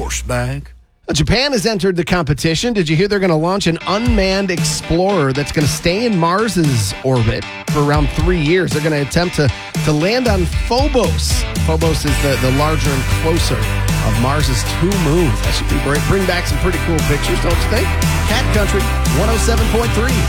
horseback. Japan has entered the competition. Did you hear they're going to launch an unmanned explorer that's going to stay in Mars's orbit for around 3 years? They're going to attempt to land on Phobos. Phobos is the larger and closer of Mars's 2 moons. That should bring back some pretty cool pictures, don't you think? Cat Country 107.3.